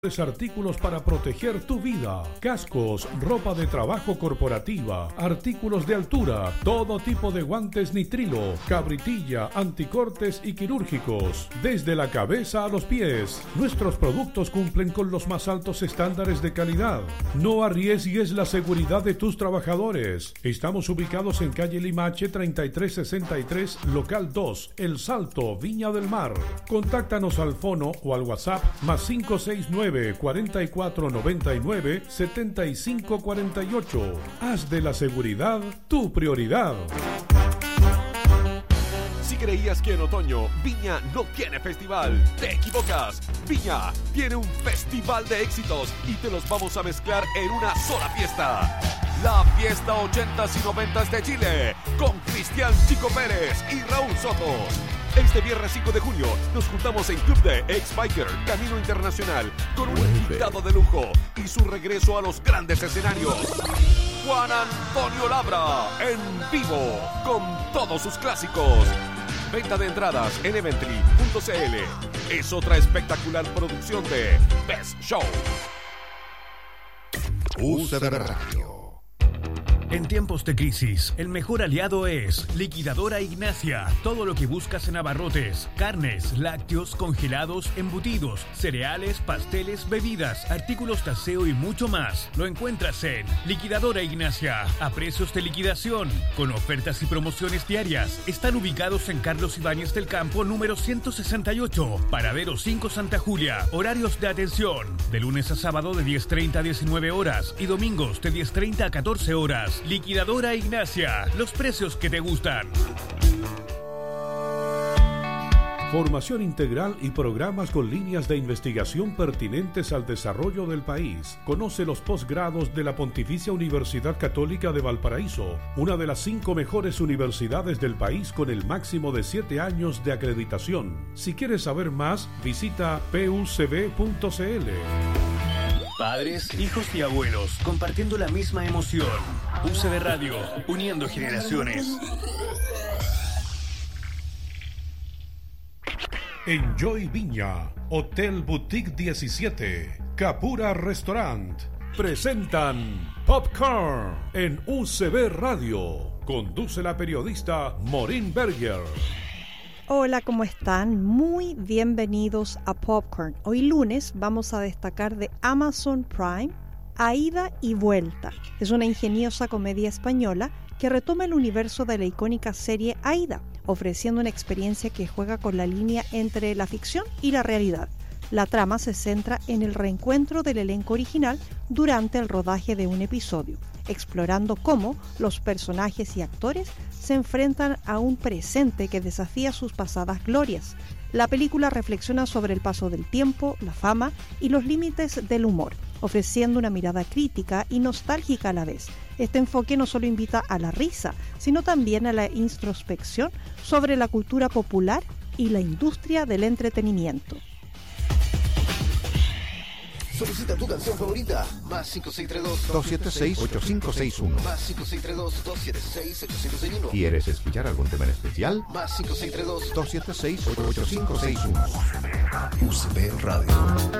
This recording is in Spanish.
Artículos para proteger tu vida, cascos, ropa de trabajo corporativa, artículos de altura, todo tipo de guantes nitrilo, cabritilla, anticortes y quirúrgicos, desde la cabeza a los pies. Nuestros productos cumplen con los más altos estándares de calidad. No arriesgues la seguridad de tus trabajadores. Estamos ubicados en calle Limache 3363, local 2, El Salto, Viña del Mar. Contáctanos al fono o al WhatsApp más 569 4499 7548. Haz de la seguridad tu prioridad. Si creías que en otoño Viña no tiene festival, te equivocas. Viña tiene un festival de éxitos y te los vamos a mezclar en una sola fiesta. La fiesta 80s y 90s de Chile, con Cristian Chico Pérez y Raúl Soto. Este viernes 5 de junio nos juntamos en Club de Ex-Biker Camino Internacional con un invitado de lujo y su regreso a los grandes escenarios. Juan Antonio Labra en vivo con todos sus clásicos. Venta de entradas en Eventry.cl. Es otra espectacular producción de Best Show. UCB Radio. En tiempos de crisis, el mejor aliado es Liquidadora Ignacia. Todo lo que buscas en abarrotes, carnes, lácteos, congelados, embutidos, cereales, pasteles, bebidas, artículos de aseo y mucho más. Lo encuentras en Liquidadora Ignacia, a precios de liquidación, con ofertas y promociones diarias. Están ubicados en Carlos Ibáñez del Campo, número 168, Paradero 5 Santa Julia. Horarios de atención, de lunes a sábado de 10:30 a 19 horas y domingos de 10:30 a 14 horas. Liquidadora Ignacia, los precios que te gustan. Formación integral y programas con líneas de investigación pertinentes al desarrollo del país. Conoce los posgrados de la Pontificia Universidad Católica de Valparaíso, una de las 5 mejores universidades del país con el máximo de 7 años de acreditación. Si quieres saber más, visita pucb.cl. Padres, hijos y abuelos, compartiendo la misma emoción. UCB Radio, uniendo generaciones. Enjoy Viña, Hotel Boutique 17, Capura Restaurant, presentan Popcorn en UCB Radio. Conduce la periodista Maureen Berger. Hola, ¿cómo están? Muy bienvenidos a Popcorn. Hoy lunes vamos a destacar de Amazon Prime A Ida y Vuelta. Es una ingeniosa comedia española que retoma el universo de la icónica serie Aída, ofreciendo una experiencia que juega con la línea entre la ficción y la realidad. La trama se centra en el reencuentro del elenco original durante el rodaje de un episodio, explorando cómo los personajes y actores se enfrentan a un presente que desafía sus pasadas glorias. La película reflexiona sobre el paso del tiempo, la fama y los límites del humor, ofreciendo una mirada crítica y nostálgica a la vez. Este enfoque no solo invita a la risa, sino también a la introspección sobre la cultura popular y la industria del entretenimiento. Solicita tu canción favorita. Más 5632-276-8561. Más 5632-276-8561. ¿Quieres escuchar algún tema en especial? Más 5632-276-8561. UCB Radio.